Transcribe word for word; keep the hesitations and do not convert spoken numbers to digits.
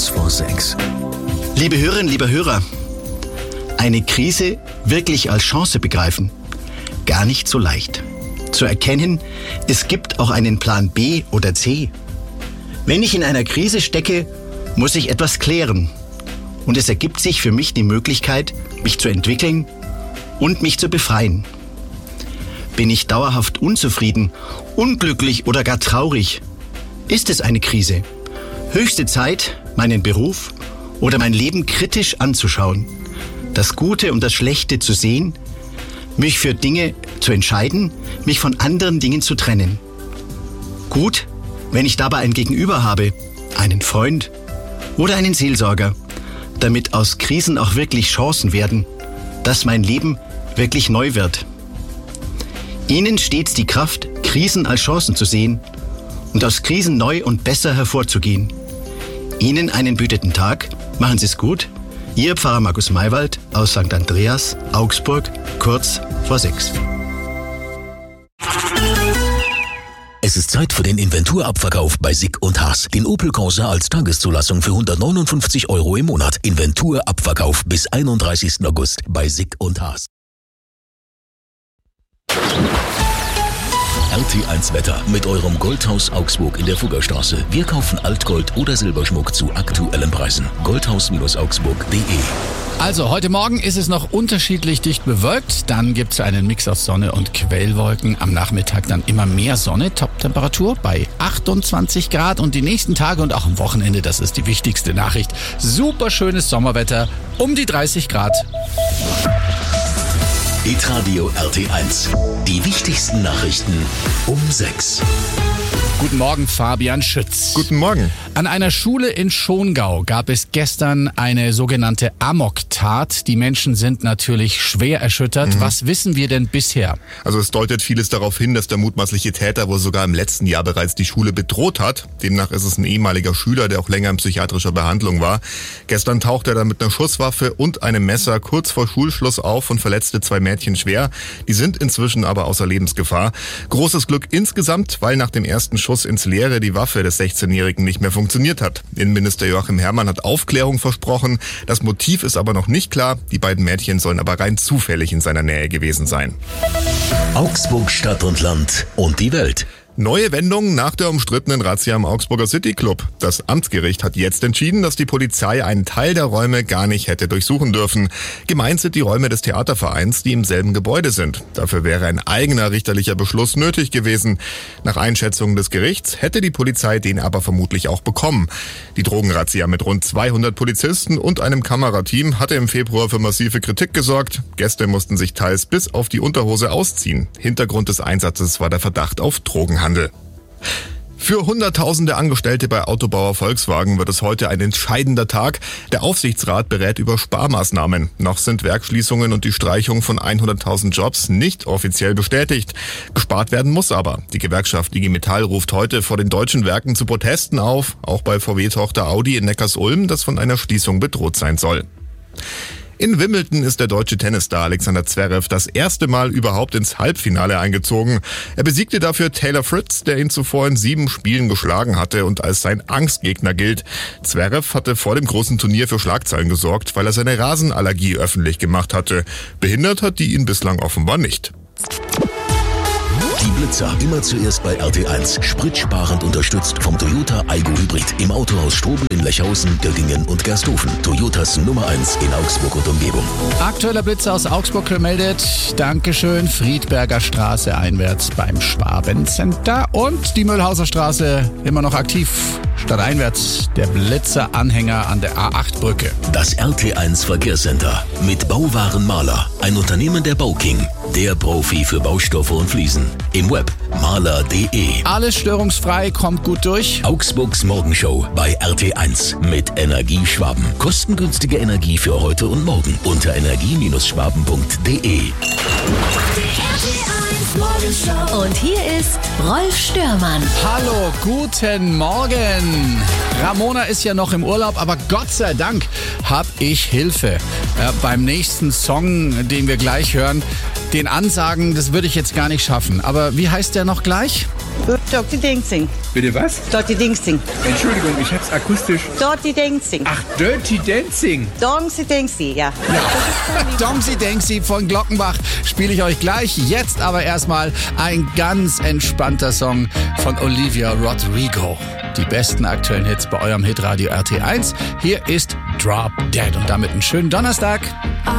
Kurz vor sechs. Liebe Hörerinnen, lieber Hörer, eine Krise wirklich als Chance begreifen, gar nicht so leicht. Zu erkennen, es gibt auch einen Plan B oder C. Wenn ich in einer Krise stecke, muss ich etwas klären. Und es ergibt sich für mich die Möglichkeit, mich zu entwickeln und mich zu befreien. Bin ich dauerhaft unzufrieden, unglücklich oder gar traurig, ist es eine Krise. Höchste Zeit, meinen Beruf oder mein Leben kritisch anzuschauen, das Gute und das Schlechte zu sehen, mich für Dinge zu entscheiden, mich von anderen Dingen zu trennen. Gut, wenn ich dabei ein Gegenüber habe, einen Freund oder einen Seelsorger, damit aus Krisen auch wirklich Chancen werden, dass mein Leben wirklich neu wird. Ihnen stets die Kraft, Krisen als Chancen zu sehen und aus Krisen neu und besser hervorzugehen. Ihnen einen behüteten Tag, machen Sie es gut. Ihr Pfarrer Markus Maywald aus Sankt Andreas, Augsburg, kurz vor sechs. Es ist Zeit für den Inventurabverkauf bei Sick und Haas. Den Opel Corsa als Tageszulassung für hundertneunundfünfzig Euro im Monat. Inventurabverkauf bis einunddreißigsten August bei Sick und Haas. R T eins Wetter mit eurem Goldhaus Augsburg in der Fuggerstraße. Wir kaufen Altgold oder Silberschmuck zu aktuellen Preisen. goldhaus Augsburg punkt de. Also, heute Morgen ist es noch unterschiedlich dicht bewölkt. Dann gibt es einen Mix aus Sonne und Quellwolken. Am Nachmittag dann immer mehr Sonne. Toptemperatur bei achtundzwanzig Grad. Und die nächsten Tage und auch am Wochenende, das ist die wichtigste Nachricht, super schönes Sommerwetter um die dreißig Grad. Hitradio R T eins. Die wichtigsten Nachrichten um sechs. Guten Morgen, Fabian Schütz. Guten Morgen. An einer Schule in Schongau gab es gestern eine sogenannte Amok-Tat. Die Menschen sind natürlich schwer erschüttert. Mhm. Was wissen wir denn bisher? Also es deutet vieles darauf hin, dass der mutmaßliche Täter wohl sogar im letzten Jahr bereits die Schule bedroht hat. Demnach ist es ein ehemaliger Schüler, der auch länger in psychiatrischer Behandlung war. Gestern tauchte er dann mit einer Schusswaffe und einem Messer kurz vor Schulschluss auf und verletzte zwei Mädchen schwer. Die sind inzwischen aber außer Lebensgefahr. Großes Glück insgesamt, weil nach dem ersten Schuss ins Leere die Waffe des sechzehnjährigen nicht mehr funktioniert hat. Innenminister Joachim Herrmann hat Aufklärung versprochen. Das Motiv ist aber noch nicht klar. Die beiden Mädchen sollen aber rein zufällig in seiner Nähe gewesen sein. Augsburg Stadt und Land und die Welt. Neue Wendung nach der umstrittenen Razzia am Augsburger City Club. Das Amtsgericht hat jetzt entschieden, dass die Polizei einen Teil der Räume gar nicht hätte durchsuchen dürfen. Gemeint sind die Räume des Theatervereins, die im selben Gebäude sind. Dafür wäre ein eigener richterlicher Beschluss nötig gewesen. Nach Einschätzung des Gerichts hätte die Polizei den aber vermutlich auch bekommen. Die Drogenrazzia mit rund zweihundert Polizisten und einem Kamerateam hatte im Februar für massive Kritik gesorgt. Gäste mussten sich teils bis auf die Unterhose ausziehen. Hintergrund des Einsatzes war der Verdacht auf Drogenhandel. Für hunderttausende Angestellte bei Autobauer Volkswagen wird es heute ein entscheidender Tag. Der Aufsichtsrat berät über Sparmaßnahmen. Noch sind Werksschließungen und die Streichung von hunderttausend Jobs nicht offiziell bestätigt. Gespart werden muss aber. Die Gewerkschaft I G Metall ruft heute vor den deutschen Werken zu Protesten auf, auch bei V W-Tochter Audi in Neckarsulm, das von einer Schließung bedroht sein soll. In Wimbledon ist der deutsche Tennisstar Alexander Zverev das erste Mal überhaupt ins Halbfinale eingezogen. Er besiegte dafür Taylor Fritz, der ihn zuvor in sieben Spielen geschlagen hatte und als sein Angstgegner gilt. Zverev hatte vor dem großen Turnier für Schlagzeilen gesorgt, weil er seine Rasenallergie öffentlich gemacht hatte. Behindert hat die ihn bislang offenbar nicht. Die Blitzer immer zuerst bei R T eins. Spritsparend unterstützt vom Toyota Aygo Hybrid. Im Autohaus Strobel in Lechhausen, Göggingen und Gersthofen. Toyotas Nummer eins in Augsburg und Umgebung. Aktueller Blitzer aus Augsburg gemeldet. Dankeschön. Friedberger Straße einwärts beim Schwabencenter. Und die Mühlhauser Straße immer noch aktiv. Stadteinwärts der Blitzer-Anhänger an der A acht Brücke. Das R T eins Verkehrscenter mit Bauwaren Maler. Ein Unternehmen der Bauking. Der Profi für Baustoffe und Fliesen. Im Web maler punkt de. Alles störungsfrei, kommt gut durch. Augsburgs Morgenshow bei R T eins mit Energieschwaben. Kostengünstige Energie für heute und morgen unter energie schwaben punkt de. Und hier ist Rolf Störmann. Hallo, guten Morgen. Ramona ist ja noch im Urlaub, aber Gott sei Dank habe ich Hilfe. Äh, beim nächsten Song, den wir gleich hören, Den Ansagen, das würde ich jetzt gar nicht schaffen. Aber wie heißt der noch gleich? Dirty Dancing. Bitte was? Dirty Dancing. Entschuldigung, ich hab's akustisch. Dirty Dancing. Ach, Dirty Dancing. Dancing, Dancing, ja. Domsi Denksi von Glockenbach spiele ich euch gleich. Jetzt aber erstmal ein ganz entspannter Song von Olivia Rodrigo. Die besten aktuellen Hits bei eurem Hitradio R T eins. Hier ist Drop Dead und damit einen schönen Donnerstag.